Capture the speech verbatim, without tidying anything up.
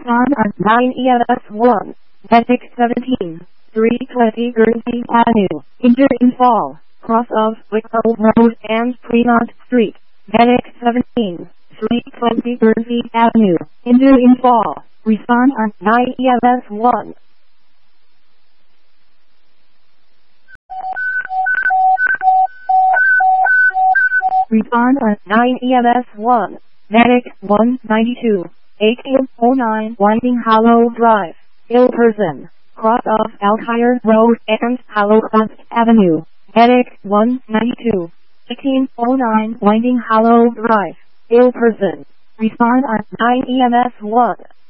Respond on nine E M S one. Medic seventeen. three twenty Guernsey Avenue. Injured in fall. Cross of Wicklow Road and Fremont Street. Medic seventeen. three twenty Guernsey Avenue. Injured in fall. Respond on nine E M S one. Respond on nine E M S one. Medic one ninety-two. eighteen oh nine Winding Hollow Drive. Ill person. Cross of Alkire Road and Hallowcroft Avenue. Medic one ninety-two. eighteen oh nine Winding Hollow Drive. Ill person. Respond on nine E M S one.